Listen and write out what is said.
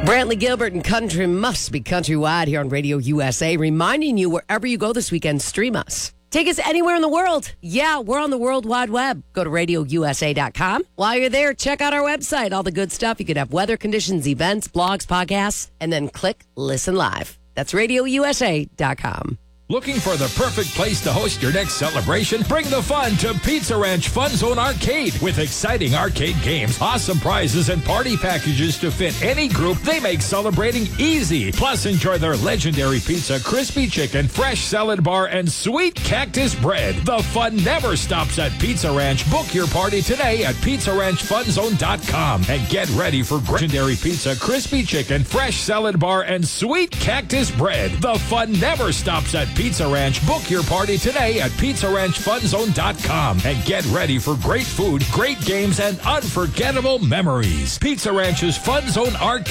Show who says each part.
Speaker 1: Brantley Gilbert and Country Must Be Countrywide here on Radio USA, reminding you wherever you go this weekend, stream us. Take us anywhere in the world. Yeah, we're on the World Wide Web. Go to radiousa.com. While you're there, check out our website. All the good stuff. You could have weather conditions, events, blogs, podcasts, and then click Listen Live. That's radiousa.com.
Speaker 2: Looking for the perfect place to host your next celebration? Bring the fun to Pizza Ranch Fun Zone Arcade. With exciting arcade games, awesome prizes, and party packages to fit any group, they make celebrating easy. Plus, enjoy their legendary pizza, crispy chicken, fresh salad bar, and sweet cactus bread. The fun never stops at Pizza Ranch. Book your party today at PizzaRanchFunZone.com and get ready for legendary pizza, crispy chicken, fresh salad bar, and sweet cactus bread. The fun never stops at Pizza Ranch. Book your party today at PizzaRanchFunZone.com and get ready for great food, great games, and unforgettable memories. Pizza Ranch's Fun Zone Arcade.